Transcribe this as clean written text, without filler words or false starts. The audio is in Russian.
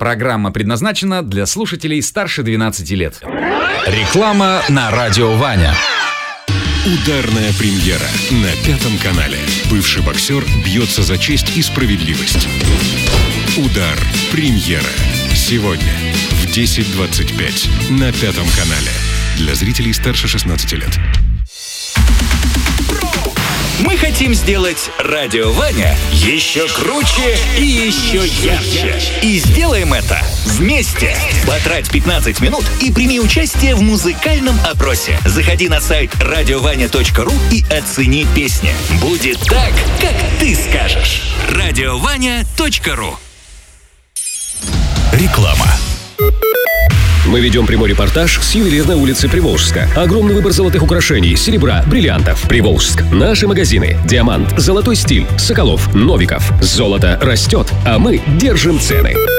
Программа предназначена для слушателей старше 12 лет. Реклама на радио «Ваня». Ударная премьера на Пятом канале. Бывший боксер бьется за честь и справедливость. Удар. Премьера. Сегодня в 10:25 на Пятом канале. Для зрителей старше 16 лет. Мы хотим сделать радио «Ваня» еще круче и еще ярче. И сделаем это вместе. Потрать 15 минут и прими участие в музыкальном опросе. Заходи на сайт radiovanya.ru и оцени песни. Будет так, как ты скажешь. radiovanya.ru. Реклама. Мы ведем прямой репортаж с ювелирной улицы Приволжска. Огромный выбор золотых украшений, серебра, бриллиантов. Приволжск. Наши магазины. Диамант, Золотой стиль, Соколов, Новиков. Золото растет, а мы держим цены.